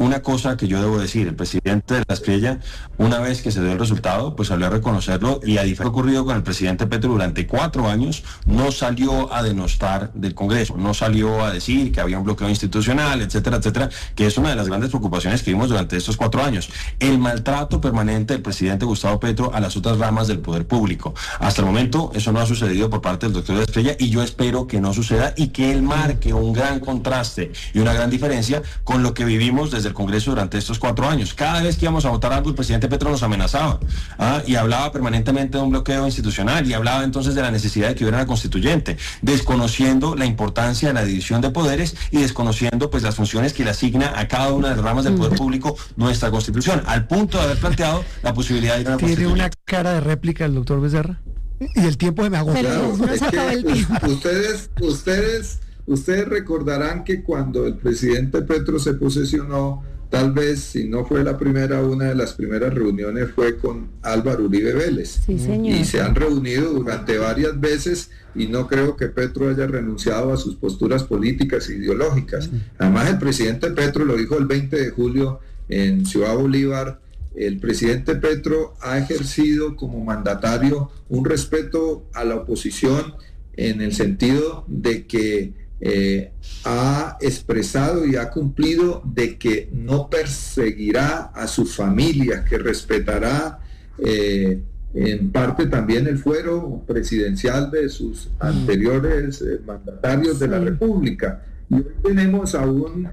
una cosa que yo debo decir: el presidente de la Espriella, una vez que se dio el resultado, pues salió a reconocerlo, y a diferencia de lo ocurrido con el presidente Petro durante 4 años, no salió a denostar del Congreso, no salió a decir que había un bloqueo institucional, etcétera, etcétera, que es una de las grandes preocupaciones que vimos durante estos 4 años. El maltrato permanente del presidente Gustavo Petro a las otras ramas del poder público. Hasta el momento eso no ha sucedido por parte del doctor Espriella, y yo espero que no suceda y que él marque un gran contraste y una gran diferencia con lo que vivimos desde el Congreso durante estos 4 años. Cada vez que íbamos a votar algo, el presidente Petro nos amenazaba, y hablaba permanentemente de un bloqueo institucional, y hablaba entonces de la necesidad de que hubiera una constituyente, desconociendo la importancia de la división de poderes y desconociendo pues las funciones que le asigna a cada una de las ramas del poder público nuestra Constitución, al punto de haber planteado la posibilidad de ir a una Tiene constituyente. una cara de réplica el doctor Becerra, y el tiempo se me agotó. Claro, nos acabó el tiempo. Ustedes recordarán que cuando el presidente Petro se posesionó, tal vez, si no fue la primera, una de las primeras reuniones fue con Álvaro Uribe Vélez. Sí, señor. Y se han reunido durante varias veces, y no creo que Petro haya renunciado a sus posturas políticas e ideológicas. Además, el presidente Petro lo dijo el 20 de julio en Ciudad Bolívar. El presidente Petro ha ejercido como mandatario un respeto a la oposición, en el sentido de que ha expresado y ha cumplido de que no perseguirá a sus familias, que respetará en parte también el fuero presidencial de sus anteriores mandatarios de la República. Y hoy tenemos a un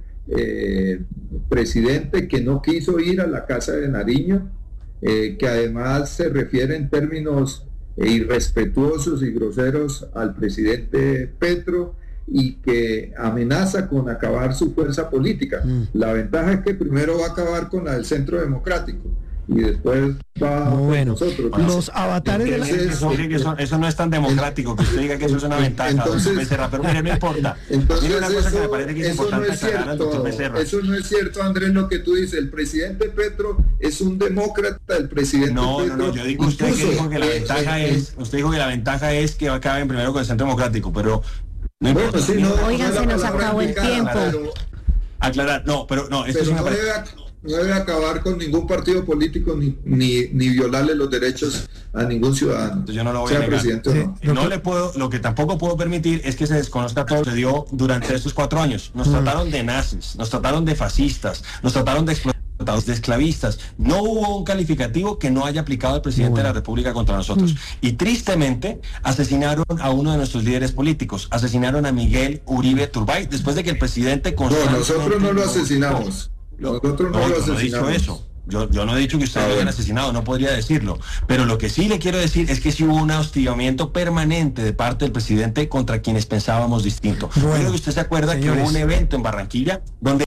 presidente que no quiso ir a la Casa de Nariño, que además se refiere en términos irrespetuosos y groseros al presidente Petro, y que amenaza con acabar su fuerza política. La ventaja es que primero va a acabar con la del Centro Democrático y después va con nosotros. Los avatares de la... Eso no es tan democrático, que usted diga que eso es una ventaja, doctor Becerra, pero mire, no importa. Entonces, una cosa que me parece que es importante aclarar al doctor Becerra. Eso no es cierto, Andrés, lo que tú dices. El presidente Petro es un demócrata, el presidente Petro... No, yo digo, usted dijo que la ventaja es, usted dijo que la ventaja es que acaben primero con el Centro Democrático, pero... No importa. Sí, Oigan, se nos acabó el tiempo. Aclarar, esto es una... No debe acabar con ningún partido político ni violarle los derechos a ningún ciudadano. Yo no lo voy a negar. Presidente, sí. No le puedo, lo que tampoco puedo permitir es que se desconozca todo lo que se dio durante estos 4 años. Nos trataron de nazis, nos trataron de fascistas, nos trataron de explotadores, de esclavistas. No hubo un calificativo que no haya aplicado el presidente de la República contra nosotros. Y tristemente asesinaron a uno de nuestros líderes políticos, asesinaron a Miguel Uribe Turbay, después de que el presidente... No, nosotros no lo asesinamos. Nosotros no lo asesinamos. Yo no he dicho eso. Yo no he dicho que ustedes lo hayan asesinado, no podría decirlo. Pero lo que sí le quiero decir es que sí hubo un hostigamiento permanente de parte del presidente contra quienes pensábamos distinto. Creo que usted se acuerda, señores, que hubo un evento en Barranquilla donde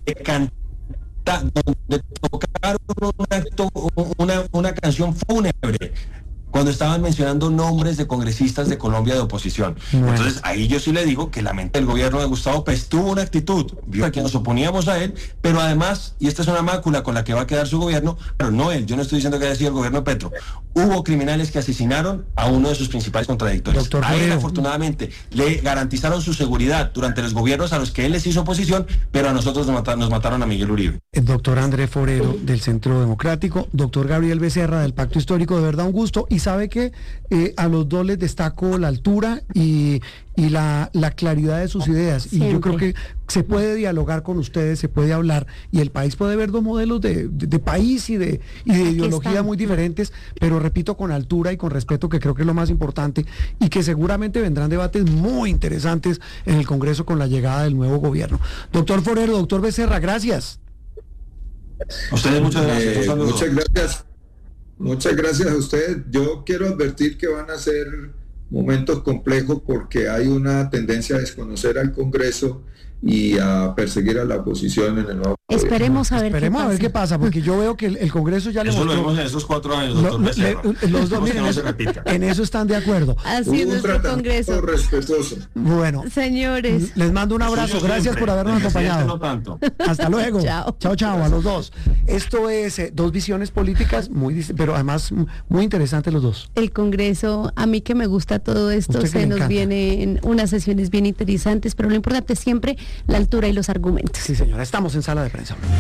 tocaron una canción fúnebre cuando estaban mencionando nombres de congresistas de Colombia de oposición. Entonces ahí yo sí le digo que lamentablemente el gobierno de Gustavo Petro tuvo una actitud, vio que nos oponíamos a él, pero además, y esta es una mácula con la que va a quedar su gobierno, pero no él, yo no estoy diciendo que haya sido el gobierno de Petro, hubo criminales que asesinaron a uno de sus principales contradictores. A él, afortunadamente, le garantizaron su seguridad durante los gobiernos a los que él les hizo oposición, pero a nosotros nos mataron a Miguel Uribe. El doctor Andrés Forero del Centro Democrático, doctor Gabriel Becerra del Pacto Histórico, de verdad un gusto. Y sabe que a los dos les destaco la altura y la claridad de sus ideas. Siempre. Y yo creo que se puede dialogar con ustedes, se puede hablar, y el país puede ver dos modelos de país y de ideología muy diferentes, pero repito, con altura y con respeto, que creo que es lo más importante, y que seguramente vendrán debates muy interesantes en el Congreso con la llegada del nuevo gobierno. Doctor Forero, doctor Becerra, gracias. A ustedes muchas gracias. Muchas gracias a ustedes. Yo quiero advertir que van a ser momentos complejos porque hay una tendencia a desconocer al Congreso y a perseguir a la oposición en el nuevo Esperemos a ver qué pasa, porque yo veo que el Congreso ya le mostró... Eso lo vimos en estos 4 años, doctor Becerra. Los dos, miren, en eso están de acuerdo. Así es nuestro Congreso. Respetuoso. Bueno, señores, les mando un abrazo. Gracias por habernos acompañado. No tanto. Hasta luego. Chao, a los dos. Esto es dos visiones políticas, pero además muy interesantes los dos. El Congreso, a mí que me gusta todo esto, se nos vienen unas sesiones bien interesantes, pero lo importante es siempre la altura y los argumentos. Sí, señora, estamos en Sala de Prensa.